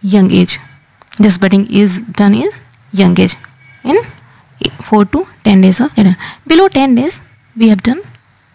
young age. This budding is done is young age in 4 to 10 days of below 10 days we have done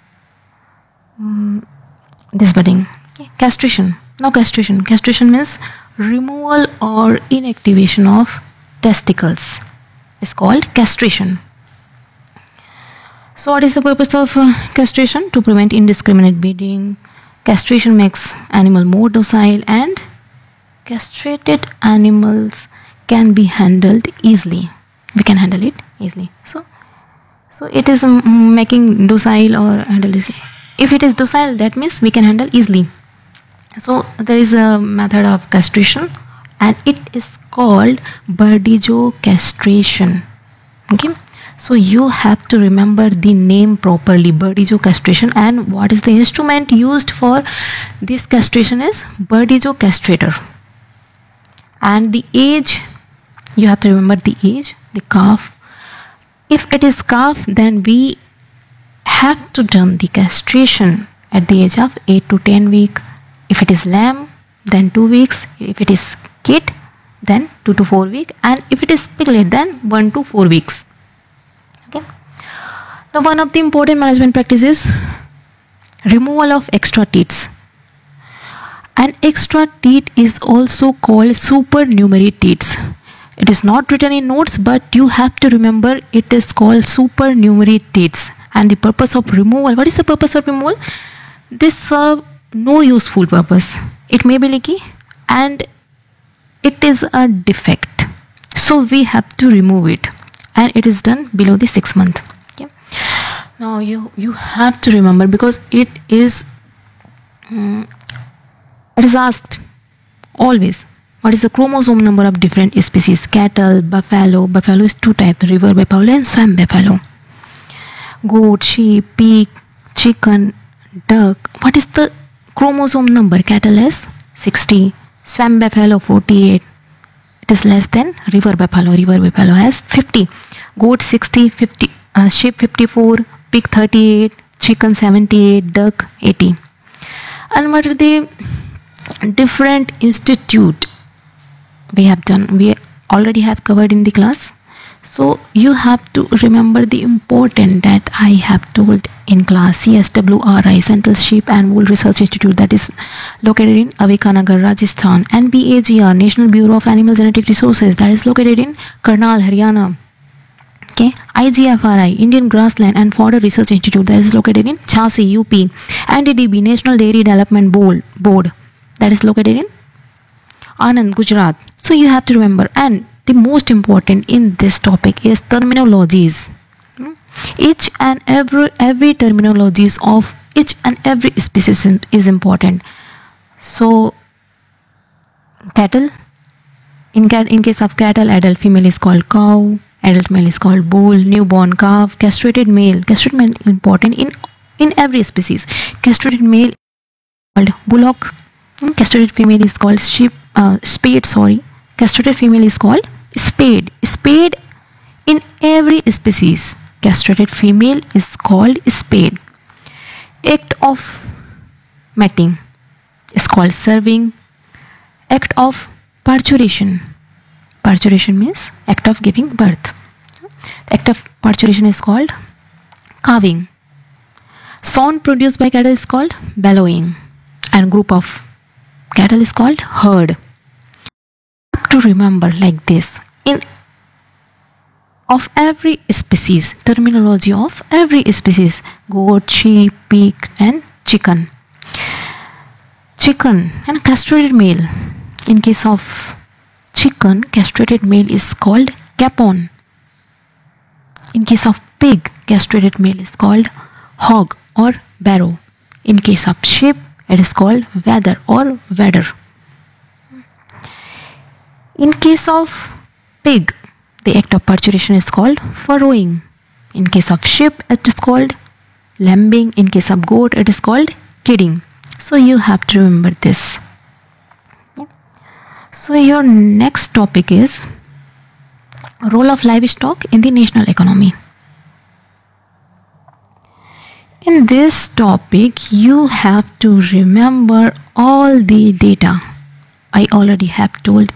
this budding. Castration. Now castration means removal or inactivation of testicles is called castration. So what is the purpose of castration? To prevent indiscriminate breeding. Castration makes animal more docile, and castrated animals can be handled easily. We can handle it easily. So it is making docile or handle easily. If it is docile, that means we can handle easily. So there is a method of castration, and it is called Burdizzo castration. Okay. So you have to remember the name properly, Burdizzo castration, and what is the instrument used for this castration is Burdizzo castrator. And the age, you have to remember the age, the calf. If it is calf, then we have to done the castration at the age of 8 to 10 week. If it is lamb, then 2 weeks. If it is kid, then 2 to 4 week. And if it is piglet, then 1 to 4 weeks. Okay. Now one of the important management practices, removal of extra teats. An extra teat is also called supernumerary teats. It is not written in notes, but you have to remember it is called supernumerary teats. And the purpose of removal, what is the purpose of removal? This serve no useful purpose. It may be leaky and it is a defect. So we have to remove it, and it is done below the 6 month. Okay. Now you have to remember, because it is asked always, what is the chromosome number of different species? Cattle, buffalo is 2 types, river buffalo and swamp buffalo. Goat, sheep, pig, chicken, duck. What is the chromosome number? Cattle has 60, swamp buffalo 48. It is less than river buffalo. River buffalo has 50. Goat 60, 50, sheep 54, pig 38, chicken 78, duck 80. And what are the different institute we have done? We already have covered in the class. So you have to remember the important that I have told in class. CSWRI, Central Sheep and Wool Research Institute, that is located in Avekanagar, Rajasthan. NBAGR, National Bureau of Animal Genetic Resources, that is located in Karnal, Haryana. Okay. IGFRI, Indian Grassland and Fodder Research Institute, that is located in Jhansi, UP. NDDB, National Dairy Development Board, that is located in Anand, Gujarat. So you have to remember, and the most important in this topic is terminologies. Each and every terminologies of each and every species is important. So cattle, in case of cattle, adult female is called cow, adult male is called bull, newborn calf, castrated male important in every species. Castrated male is called bullock, castrated female is called spade. Castrated female is called spade. Spade in every species. Castrated female is called spade. Act of mating is called serving. Act of parturition. Parturition means act of giving birth. Act of parturition is called calving. Sound produced by cattle is called bellowing. And group of cattle is called herd. To remember like this, of every species, terminology of every species: goat, sheep, pig and chicken. Chicken and castrated male. In case of chicken, castrated male is called capon. In case of pig, castrated male is called hog or barrow. In case of sheep, it is called wether or wedder. In case of pig, the act of parturition is called furrowing. In case of sheep, it is called lambing. In case of goat, it is called kidding. So you have to remember this. So your next topic is role of livestock in the national economy. In this topic, you have to remember all the data I already have told